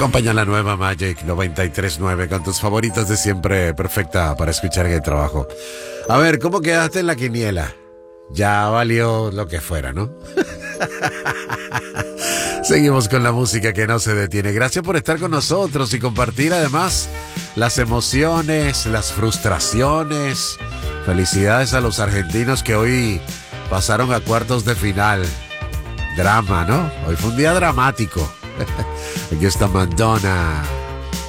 acompaña la nueva Magic 93.9 con tus favoritos de siempre, perfecta para escuchar en el trabajo. A ver, ¿cómo quedaste en la quiniela? Ya valió lo que fuera, ¿no? Seguimos con la música que no se detiene. Gracias por estar con nosotros y compartir además las emociones, las frustraciones. Felicidades a los argentinos que hoy pasaron a cuartos de final. Drama, ¿no? Hoy fue un día dramático. Aquí está Madonna.